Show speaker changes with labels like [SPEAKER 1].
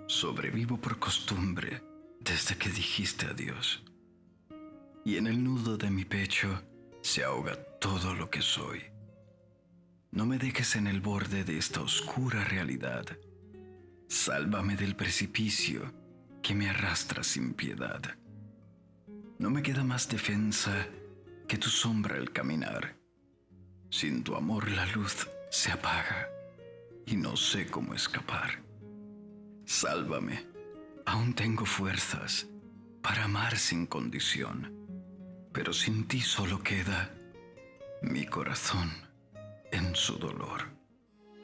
[SPEAKER 1] Sobrevivo por costumbre desde que dijiste adiós. Y en el nudo de mi pecho se ahoga todo lo que soy. No me dejes en el borde de esta oscura realidad. Sálvame del precipicio que me arrastra sin piedad. No me queda más defensa que tu sombra al caminar. Sin tu amor la luz se apaga y no sé cómo escapar. Sálvame, aún tengo fuerzas para amar sin condición, pero sin ti solo queda mi corazón en su dolor.